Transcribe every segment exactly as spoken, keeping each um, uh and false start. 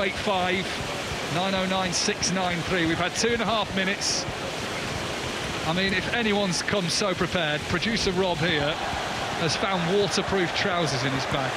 eight five, nine oh nine six nine three. We've had two and a half minutes. I mean, if anyone's come so prepared, producer Rob here has found waterproof trousers in his bag.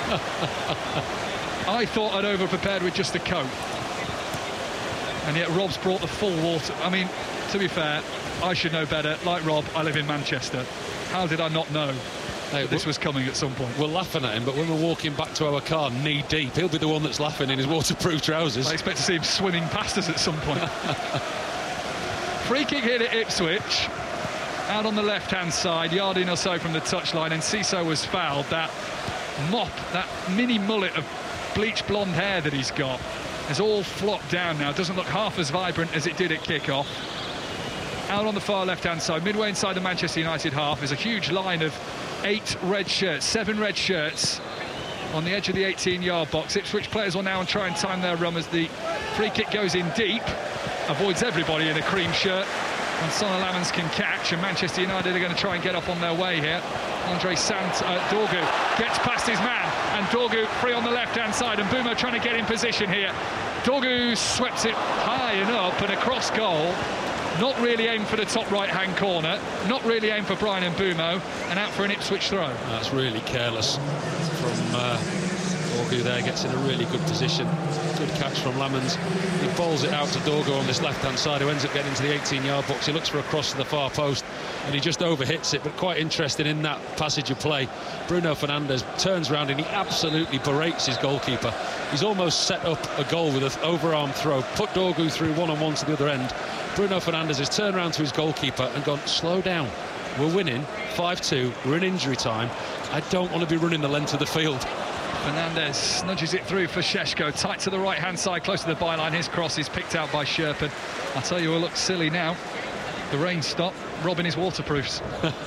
I thought I'd over-prepared with just a coat. And yet Rob's brought the full water. I mean, to be fair, I should know better. Like Rob, I live in Manchester. How did I not know hey, that this was coming at some point? We're laughing at him, but when we're walking back to our car knee-deep, he'll be the one that's laughing in his waterproof trousers. I expect to see him swimming past us at some point. Free kick here at Ipswich. Out on the left-hand side, yard in or so from the touchline, and Ciso was fouled. That mop, that mini mullet of bleach blonde hair that he's got has all flopped down now. Doesn't look half as vibrant as it did at kick-off. Out on the far left-hand side, midway inside the Manchester United half, is a huge line of eight red shirts, seven red shirts on the edge of the eighteen-yard box. Ipswich players will now try and time their run as the free kick goes in deep, avoids everybody in a cream shirt, and Sonny Lamans can catch, and Manchester United are going to try and get off on their way here. Andre Sant, uh, Dorgu gets past his man, and Dorgu free on the left-hand side, and Mbeumo trying to get in position here. Dorgu swept it high and up and across goal. Not really aimed for the top right-hand corner, not really aimed for Bryan Mbeumo, and out for an Ipswich throw. That's really careless from uh, Dorgu there, gets in a really good position. Good catch from Lamans. He bowls it out to Dorgu on this left-hand side, who ends up getting into the eighteen-yard box. He looks for a cross to the far post, and he just overhits it, but quite interesting in that passage of play. Bruno Fernandes turns around and he absolutely berates his goalkeeper. He's almost set up a goal with an overarm throw, put Dorgu through one-on-one to the other end. Bruno Fernandes has turned around to his goalkeeper and gone, slow down, we're winning five two, we're in injury time, I don't want to be running the length of the field. Fernandes nudges it through for Šeško, tight to the right-hand side, close to the byline. His cross is picked out by Sherpen. I'll tell you, it looks silly now. The rain stopped. Robin his waterproofs.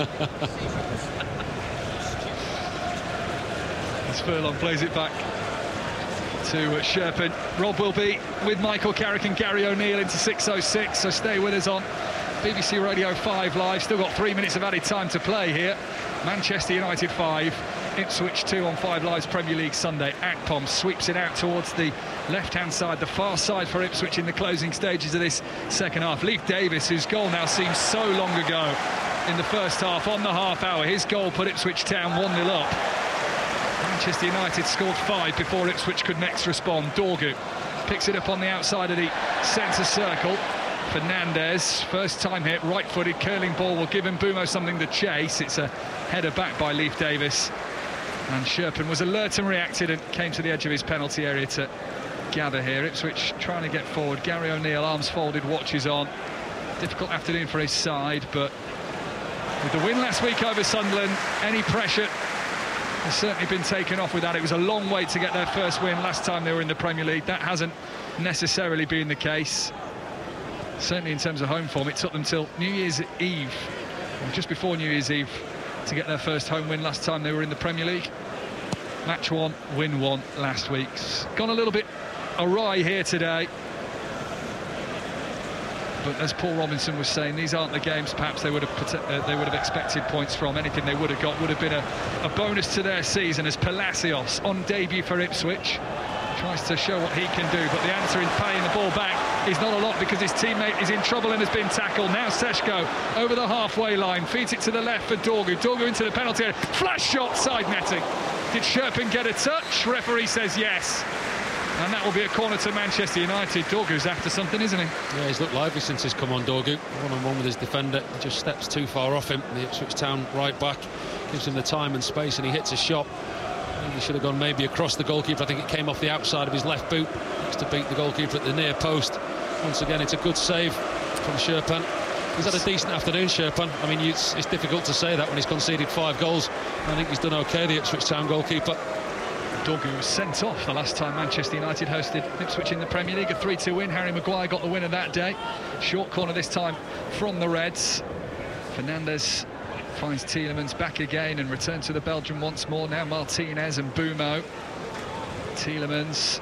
As Furlong plays it back to Sherpen. Rob will be with Michael Carrick and Gary O'Neill into six oh six, so stay with us on B B C Radio five Live. Still got three minutes of added time to play here. Manchester United five, Ipswich two on five Live's Premier League Sunday. Akpom sweeps it out towards the left-hand side, the far side for Ipswich in the closing stages of this second half. Leif Davis, whose goal now seems so long ago in the first half, on the half hour. His goal put Ipswich Town one nil up. Manchester United scored five before Ipswich could next respond. Dorgu picks it up on the outside of the centre circle. Fernandes, first time hit, right-footed, curling ball will give Mbeumo something to chase. It's a header back by Leif Davis. And Sherpen was alert and reacted and came to the edge of his penalty area to gather here. Ipswich trying to get forward. Gary O'Neill, arms folded, watches on. Difficult afternoon for his side, but with the win last week over Sunderland, any pressure has certainly been taken off with that. It was a long wait to get their first win last time they were in the Premier League. That hasn't necessarily been the case. Certainly in terms of home form, it took them till New Year's Eve, or just before New Year's Eve, to get their first home win last time they were in the Premier League. Match one, win one last week. Gone a little bit awry here today. But as Paul Robinson was saying, these aren't the games perhaps they would have uh, they would have expected points from. Anything they would have got would have been a, a bonus to their season, as Palacios, on debut for Ipswich, tries to show what he can do, but the answer in paying the ball back is not a lot, because his teammate is in trouble and has been tackled. Now Šeško over the halfway line, feeds it to the left for Dorgu. Dorgu into the penalty area, flash shot, side netting. Did Sherpen get a touch? Referee says yes. And that will be a corner to Manchester United. Dorgu's after something, isn't he? Yeah, he's looked lively since he's come on, Dorgu. One-on-one with his defender. He just steps too far off him. The Ipswich Town right back gives him the time and space, and he hits a shot. I think he should have gone maybe across the goalkeeper. I think it came off the outside of his left boot. Just to beat the goalkeeper at the near post. Once again, it's a good save from Sherpen. He's had a decent afternoon, Sherpen. I mean, it's, it's difficult to say that when he's conceded five goals. I think he's done OK, the Ipswich Town goalkeeper. Dorgu was sent off the last time Manchester United hosted Ipswich in the Premier League. A three two win. Harry Maguire got the winner that day. Short corner this time from the Reds. Fernandes finds Tielemans back again and returns to the Belgian once more. Now Martinez and Mbeumo. Tielemans.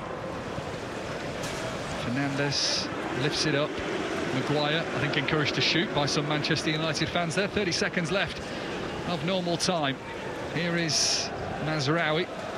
Fernandes lifts it up. Maguire, I think, encouraged to shoot by some Manchester United fans there. thirty seconds left of normal time. Here is Mazraoui.